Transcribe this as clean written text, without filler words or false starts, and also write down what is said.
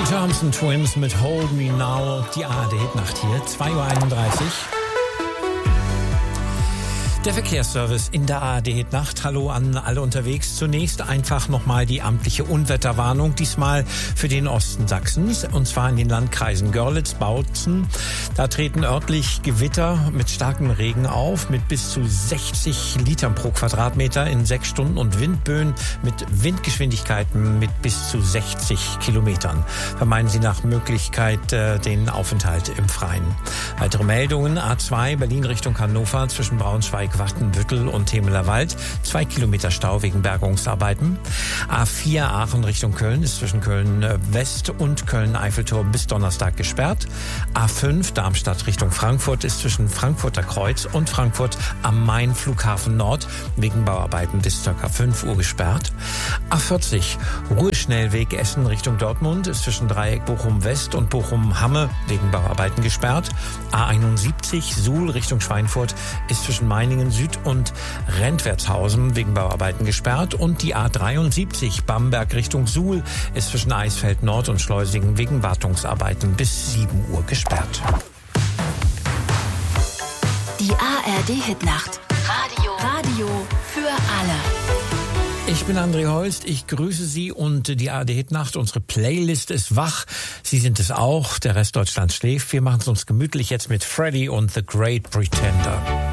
Die Thompson Twins mit Hold Me Now, die ARD-Nacht hier, 2:31 Uhr. Der Verkehrsservice in der ARD-Nacht. Hallo an alle unterwegs. Zunächst einfach nochmal die amtliche Unwetterwarnung, diesmal für den Osten Sachsens, und zwar in den Landkreisen Görlitz, Bautzen. Da treten örtlich Gewitter mit starkem Regen auf, mit bis zu 60 Litern pro Quadratmeter in 6 Stunden und Windböen mit Windgeschwindigkeiten mit bis zu 60 Kilometern. Vermeiden Sie nach Möglichkeit den Aufenthalt im Freien. Weitere Meldungen: A2 Berlin Richtung Hannover zwischen Braunschweig, Wattenbüttel und Temelerwald. 2 Kilometer Stau wegen Bergungsarbeiten. A4 Aachen Richtung Köln ist zwischen Köln West und Köln-Eiffelturm bis Donnerstag gesperrt. A5 Darmstadt Richtung Frankfurt ist zwischen Frankfurter Kreuz und Frankfurt am Main Flughafen Nord wegen Bauarbeiten bis ca. 5 Uhr gesperrt. A40 Ruheschnellweg Essen Richtung Dortmund ist zwischen Dreieck Bochum West und Bochum Hamme wegen Bauarbeiten gesperrt. A71 Suhl Richtung Schweinfurt ist zwischen Meiningen Süd und Rentwertshausen wegen Bauarbeiten gesperrt, und die A73 Bamberg Richtung Suhl ist zwischen Eisfeld Nord und Schleusingen wegen Wartungsarbeiten bis 7 Uhr gesperrt. Die ARD-Hitnacht. Radio für alle. Ich bin André Holst, ich grüße Sie, und die ARD-Hitnacht, unsere Playlist ist wach. Sie sind es auch, der Rest Deutschlands schläft. Wir machen es uns gemütlich jetzt mit Freddy und The Great Pretender.